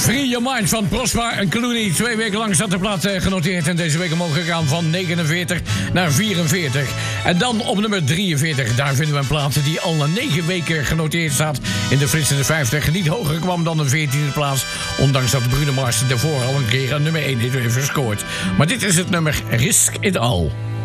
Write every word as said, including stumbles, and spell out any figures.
Free Your Mind van Prosper en Clooney. Twee weken lang zat de plaat eh, genoteerd. En deze week omhoog gegaan van negenenveertig naar vierenveertig. En dan op nummer drieënveertig. Daar vinden we een plaat die al na negen weken genoteerd staat in de flitsende vijftig. Niet hoger kwam dan een veertiende plaats. Ondanks dat Bruno Mars daarvoor al een keer een nummer één heeft gescoord. Maar dit is het nummer Risk It All.